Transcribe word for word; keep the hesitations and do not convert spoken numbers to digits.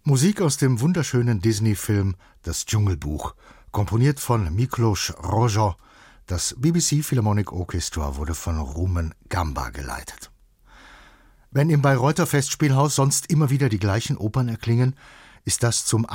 Musik aus dem wunderschönen Disney-Film Das Dschungelbuch, komponiert von Miklos Rozsa. Das B B C Philharmonic Orchestra wurde von Rumen Gamba geleitet. Wenn im Bayreuther Festspielhaus sonst immer wieder die gleichen Opern erklingen, ist das zum